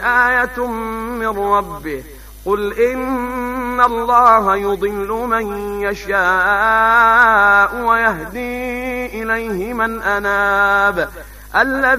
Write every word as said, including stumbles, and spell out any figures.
آية من ربه قل إن الله يضل من يشاء ويهدي إليه من أناب.